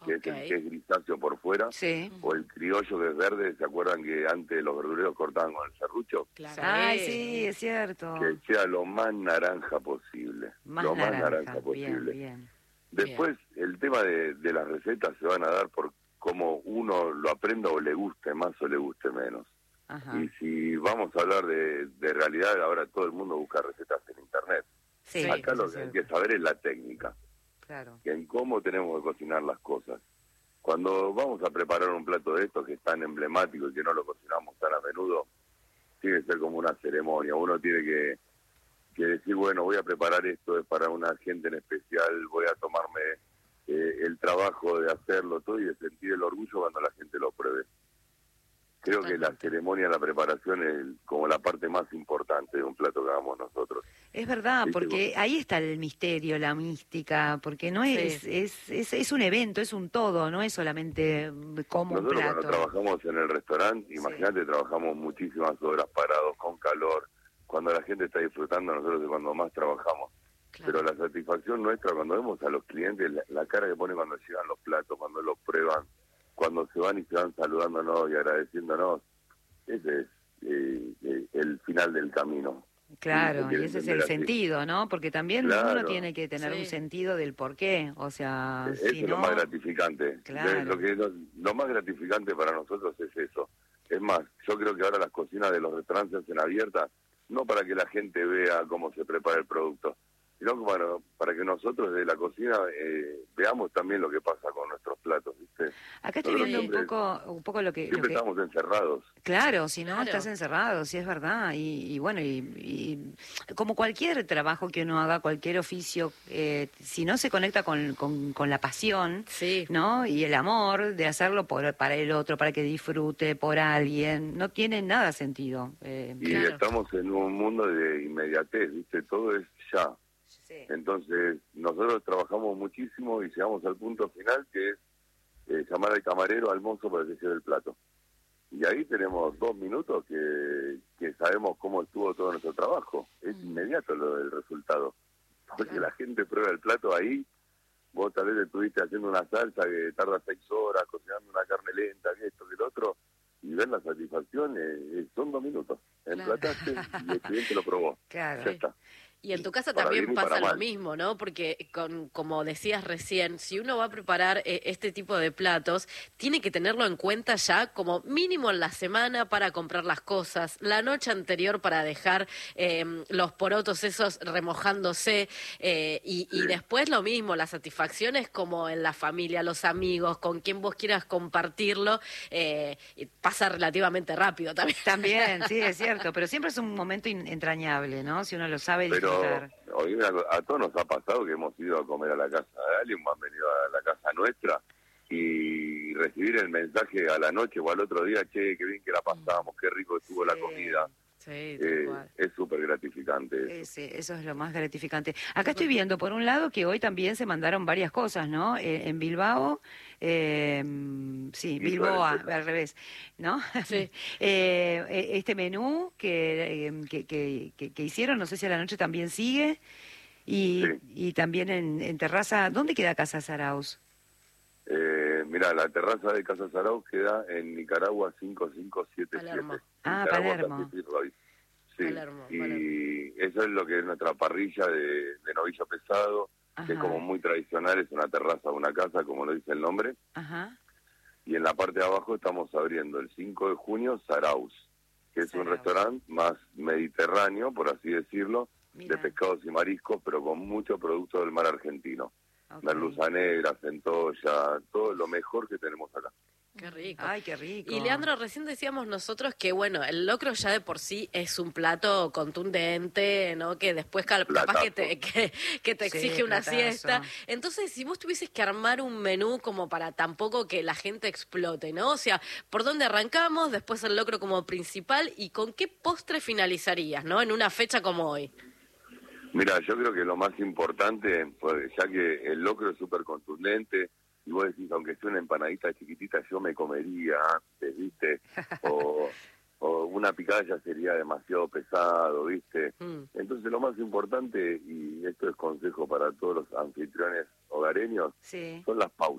que es el que es grisáceo por fuera, o el criollo que es verde. ¿Se acuerdan que antes los verdureros cortaban con el serrucho? Claro. Ay, sí, es cierto. Que sea lo más naranja posible. Más lo más naranja, naranja posible. Bien. Después, el tema de las recetas se van a dar por cómo uno lo aprenda o le guste más o le guste menos. Ajá. Y si vamos a hablar de realidad, ahora todo el mundo busca recetas en internet. Sí, Acá lo que hay que saber es la técnica, claro. en cómo tenemos que cocinar las cosas. Cuando vamos a preparar un plato de estos que es tan emblemático y que no lo cocinamos tan a menudo, tiene que ser como una ceremonia. Uno tiene que decir, bueno, voy a preparar esto, es para una gente en especial, voy a tomarme el trabajo de hacerlo todo y de sentir el orgullo cuando la gente lo pruebe. Creo que la ceremonia, la preparación es como la parte más importante de un plato que hagamos nosotros. Es verdad, ¿Sí? porque ahí está el misterio, la mística, porque no es un evento, es un todo, no es solamente como un Nosotros plato. cuando trabajamos en el restaurante, imagínate, trabajamos muchísimas horas parados, con calor. Cuando la gente está disfrutando, nosotros es cuando más trabajamos. Claro. Pero la satisfacción nuestra, cuando vemos a los clientes, la cara que ponen cuando llegan los platos, cuando los prueban, cuando se van y se van saludándonos y agradeciéndonos, ese es el final del camino. Claro, y ese es el sentido, ¿no? Porque también uno tiene que tener un sentido del porqué, o sea, eso es lo más gratificante. Claro. Lo más gratificante para nosotros es eso. Es más, yo creo que ahora las cocinas de los restaurantes se hacen abiertas, no para que la gente vea cómo se prepara el producto, sino que, bueno, para que nosotros de la cocina veamos también lo que pasa con nuestros platos, ¿viste? Acá estoy viendo un poco lo que... Siempre estamos encerrados. Claro, si no, estás encerrado, sí es verdad. Y bueno, y como cualquier trabajo que uno haga, cualquier oficio, si no se conecta con la pasión, ¿no? Y el amor de hacerlo para el otro, para que disfrute, por alguien, no tiene nada sentido. Y estamos en un mundo de inmediatez, ¿viste? Todo es ya. Entonces, nosotros trabajamos muchísimo y llegamos al punto final que es llamar al camarero, al mozo para que lleve el plato. Y ahí tenemos 2 minutos que sabemos cómo estuvo todo nuestro trabajo. Es inmediato el resultado. Porque la gente prueba el plato ahí. Vos tal vez estuviste haciendo una salsa que tarda 6 horas, cocinando una carne lenta, que esto, que el otro, y ver la satisfacción, son 2 minutos. Emplataste y el cliente lo probó. Claro. Ya está. Y en tu casa también pasa lo mismo, ¿no? Porque, como decías recién, si uno va a preparar este tipo de platos, tiene que tenerlo en cuenta ya como mínimo en la semana para comprar las cosas, la noche anterior para dejar los porotos esos remojándose, y después lo mismo, la satisfacción es como en la familia, los amigos, con quien vos quieras compartirlo, y pasa relativamente rápido también. También, sí, es cierto, pero siempre es un momento entrañable, ¿no? Si uno lo sabe disfrutar. Hoy a todos nos ha pasado que hemos ido a comer a la casa de alguien, han venido a la casa nuestra y recibir el mensaje a la noche o al otro día, che, qué bien que la pasamos, qué rico estuvo la comida. Es súper gratificante. Eso es lo más gratificante. Acá estoy viendo, por un lado, que hoy también se mandaron varias cosas, ¿no? En Bilbao, Bilboa, al revés, ¿no? Sí. Este menú que hicieron, no sé si a la noche también sigue, y también en Terraza. ¿Dónde queda Casa Zarauz? Mira, la terraza de Casa Zarauz queda en Nicaragua 5577. Palermo. Palermo. Sí, Palermo. Y eso es lo que es nuestra parrilla de novillo pesado, que es como muy tradicional, es una terraza de una casa, como lo dice el nombre. Ajá. Y en la parte de abajo estamos abriendo el 5 de junio Zarauz, que es un restaurante más mediterráneo, por así decirlo, de pescados y mariscos, pero con mucho producto del mar argentino. Merluza negra, centolla, todo lo mejor que tenemos acá. Qué rico. Ay, qué rico. Y Leandro, recién decíamos nosotros que, bueno, el locro ya de por sí es un plato contundente, ¿no? Que después capaz que te exige una siesta. Entonces, si vos tuvieses que armar un menú como para tampoco que la gente explote, ¿no? O sea, ¿por dónde arrancamos? Después el locro como principal, ¿y con qué postre finalizarías, ¿no? En una fecha como hoy. Mira, yo creo que lo más importante, pues, ya que el locro es súper contundente, y vos decís, aunque sea una empanadita chiquitita, yo me comería antes, ¿viste? O una picada ya sería demasiado pesado, ¿viste? Entonces lo más importante, y esto es consejo para todos los anfitriones hogareños, son las pausas.